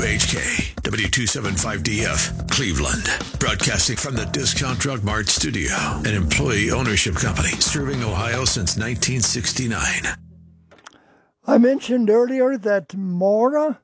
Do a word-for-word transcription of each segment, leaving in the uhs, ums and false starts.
H K, W two seventy-five D F, Cleveland. Broadcasting from the Discount Drug Mart studio, an employee ownership company serving Ohio since nineteen sixty-nine. I mentioned earlier that Maura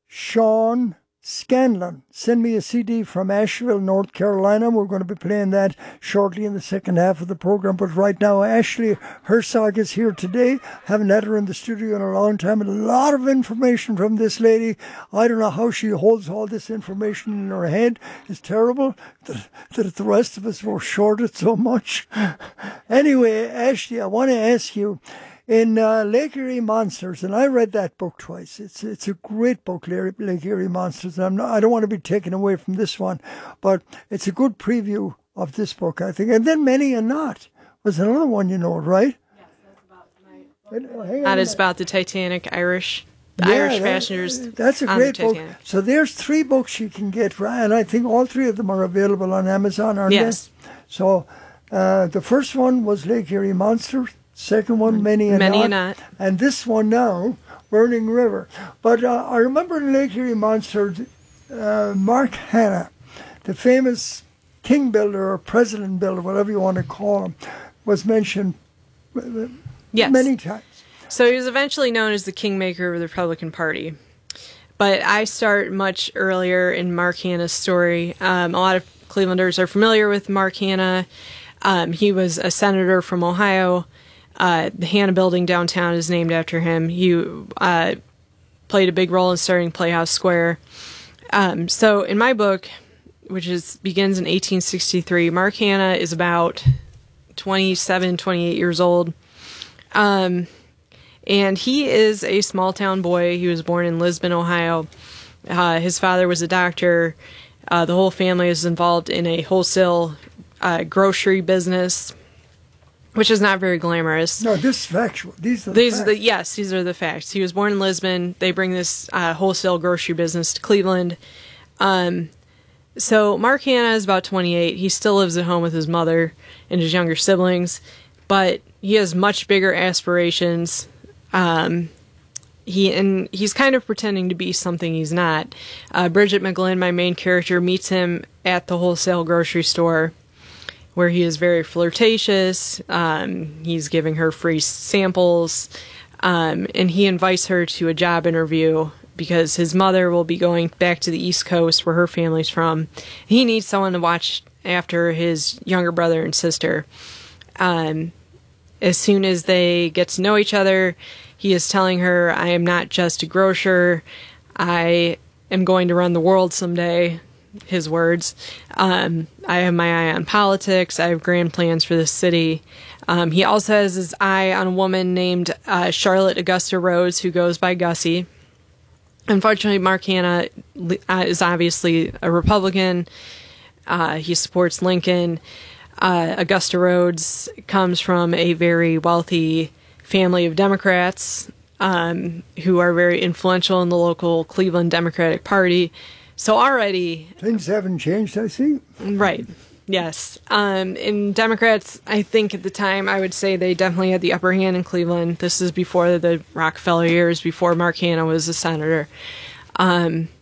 Sean Scanlon sent me a C D from Asheville, North Carolina. We're going to be playing that shortly in the second half of the program. But right now, Ashley Herzog is here today. Haven't had her in the studio in a long time. And a lot of information from this lady. I don't know how she holds all this information in her head. It's terrible that, that the rest of us were shorted so much. Anyway, Ashley, I want to ask you, in uh, Lake Erie Monsters, and I read that book twice. It's it's a great book, Lake Erie Monsters. And I'm not, I don't want to be taken away from this one, but it's a good preview of this book, I think. And then Many and Not was another one, you know, right? Yes, that's about tonight. That is about the Titanic Irish, the yeah, Irish that, passengers. That's a great book. So there's three books you can get, right? And I think all three of them are available on Amazon, aren't yes. they? So uh, the first one was Lake Erie Monsters. Second one, Many and Many Not. and Not. And this one now, Burning River. But uh, I remember in Lake Erie Monsters, uh, Mark Hanna, the famous king builder or president builder, whatever you want to call him, was mentioned yes. many times. So he was eventually known as the kingmaker of the Republican Party. But I start much earlier in Mark Hanna's story. Um, a lot of Clevelanders are familiar with Mark Hanna. Um, he was a senator from Ohio. Uh, the Hanna Building downtown is named after him. He uh, played a big role in starting Playhouse Square. Um, so in my book, which is begins in eighteen sixty-three, Mark Hanna is about twenty-seven, twenty-eight years old. Um, and he is a small-town boy. He was born in Lisbon, Ohio. Uh, his father was a doctor. Uh, the whole family is involved in a wholesale uh, grocery business, which is not very glamorous. No, this is factual. These are the these facts. Are the, yes, these are the facts. He was born in Lisbon. They bring this uh, wholesale grocery business to Cleveland. Um, so Mark Hanna is about twenty-eight. He still lives at home with his mother and his younger siblings, but he has much bigger aspirations. Um, he and he's kind of pretending to be something he's not. Uh, Bridget McGlynn, my main character, meets him at the wholesale grocery store, where he is very flirtatious. Um, he's giving her free samples, um, and he invites her to a job interview because his mother will be going back to the East Coast, where her family's from. He needs someone to watch after his younger brother and sister. Um, as soon as they get to know each other, he is telling her, "I am not just a grocer. I am going to run the world someday." His words. Um, I have my eye on politics. I have grand plans for this city. Um, he also has his eye on a woman named uh, Charlotte Augusta Rhodes, who goes by Gussie. Unfortunately, Mark Hanna uh, is obviously a Republican. Uh, he supports Lincoln. Uh, Augusta Rhodes comes from a very wealthy family of Democrats um, who are very influential in the local Cleveland Democratic Party. So already... Things haven't changed, I see. Right. Yes. Um, and Democrats, I think at the time, I would say they definitely had the upper hand in Cleveland. This is before the Rockefeller years, before Mark Hanna was a senator. Um,